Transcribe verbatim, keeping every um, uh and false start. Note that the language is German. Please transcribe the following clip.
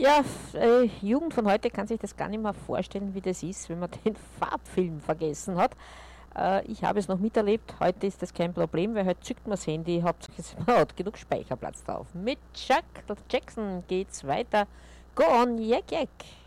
Ja, f- äh, Jugend von heute kann sich das gar nicht mehr vorstellen, wie das ist, wenn man den Farbfilm vergessen hat. Äh, ich habe es noch miterlebt, heute ist das kein Problem, weil heute zückt man das Handy, Hauptsache man hat genug Speicherplatz drauf. Mit Chuck Jackson geht's weiter. Go on, Jack Jack.